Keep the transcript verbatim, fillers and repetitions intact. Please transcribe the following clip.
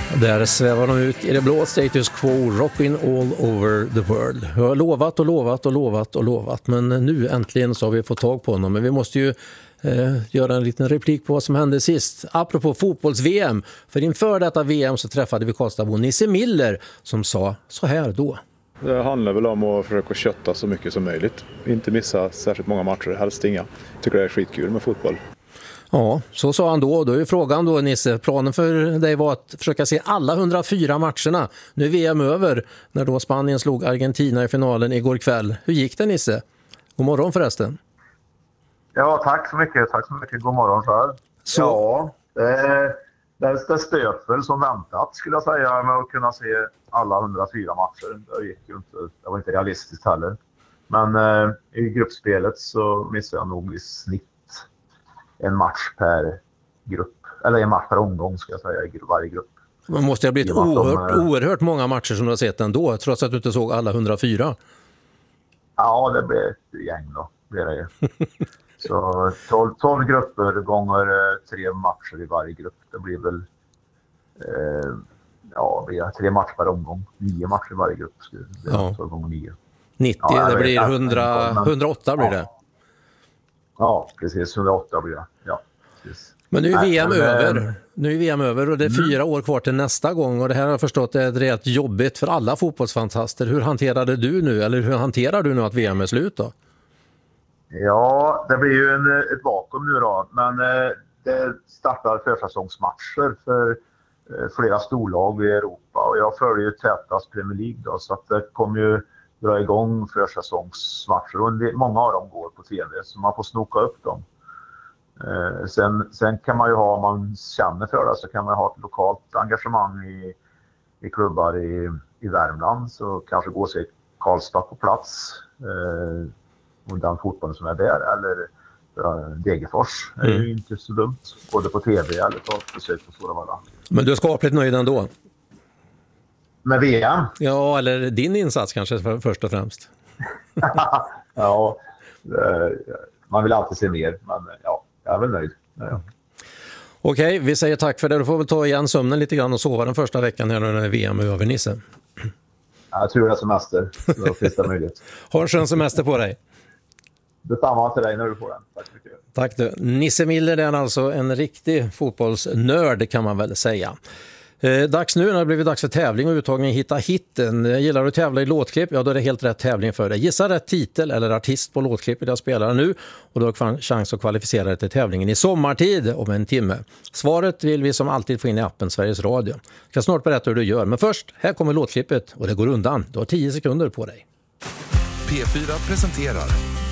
Där svävar de ut i det blå, status quo, rockin' all over the world. Jag har lovat och lovat och lovat och lovat, men nu äntligen så har vi fått tag på honom. Men vi måste ju eh, göra en liten replik på vad som hände sist. Apropå fotbolls-V M, för inför detta V M så träffade vi Karlstadbo Nisse Miller som sa så här då. Det handlar väl om att försöka kötta så mycket som möjligt. Inte missa särskilt många matcher, helst inga. Tycker det är skitkul med fotboll. Ja, så sa han då. Då är frågan då, Nisse, planen för dig var att försöka se alla hundrafyra matcherna. Nu är V M över när då Spanien slog Argentina i finalen igår kväll. Hur gick det, Nisse? God morgon förresten. Ja, tack så mycket. Tack så mycket. God morgon själv. Så... Ja, det, det, det stöt väl som väntat skulle jag säga med att kunna se alla hundrafyra matcher. Det gick ju inte, det var inte realistiskt heller. Men eh, i gruppspelet så missade jag nog i snitt en match per grupp. Eller en match per omgång ska jag säga i varje grupp. Man måste ha blivit oerhört, oerhört många matcher som du har sett ändå, trots att du inte såg alla hundrafyra. Ja, det blev ett gäng då. Blev det. Så tolv, tolv grupper gånger tre matcher i varje grupp. Det blir väl eh, ja, det blir tre matcher per omgång. Nio matcher i varje grupp. Det ja. tolv gånger nio. nittio, ja, det blir hundra, hundraåtta blir det. Ja. Ja, precis. hundraåtta blir det. Ja, precis. Men nu är V M Nej, över. Men... Nu är V M över och det är mm. fyra år kvar till nästa gång. Och det här har jag förstått är rätt jobbigt för alla fotbollsfantaster. Hur hanterade du nu? Eller hur hanterar du nu att V M är slut då? Ja, det blir ju en, ett vakuum nu då. Men eh, det startar försäsongsmatcher för eh, flera storlag i Europa. Och jag följer ju tätast Premier League då. Så att det kommer ju dra igång försäsongsmatcher. Och en del, många av dem går på tv. Så man får snoka upp dem. Eh, sen, sen kan man ju ha, om man känner för det, så kan man ha ett lokalt engagemang i, i klubbar i, i Värmland. Så kanske gå och se Karlstad på plats. Eh, och den fotbollen som är där. Eller uh, Degerfors. Mm. är ju inte så dumt. Både på tv eller ta ett besök på Stora. Men du är skapligt nöjd ändå? Med V M? Ja, eller din insats kanske för, först och främst. Ja, eh, man vill alltid se mer. Men ja, jag är väl nöjd. Ja. Okej, vi säger tack för det. Du får väl ta igen sömnen lite grann och sova den första veckan här när V M är över, Nisse. Jag tror det är semester. Då finns det möjligt. Ha en skön semester på dig. Detsamma till dig när du får den. Tack så mycket. Tack du. Nisse Miller är alltså en riktig fotbollsnörd kan man väl säga. Eh, dags nu när det blivit dags för tävling och uttagning Hitta hitten. Gillar du att tävla i låtklipp? Ja, då är det helt rätt tävling för dig. Gissa rätt titel eller artist på låtklippet jag spelar nu och då har du chans att kvalificera dig till tävlingen i sommartid om en timme. Svaret vill vi som alltid få in i appen Sveriges Radio. Jag ska snart berätta hur du gör, men först, här kommer låtklippet och det går undan. Du har tio sekunder på dig. P fyra presenterar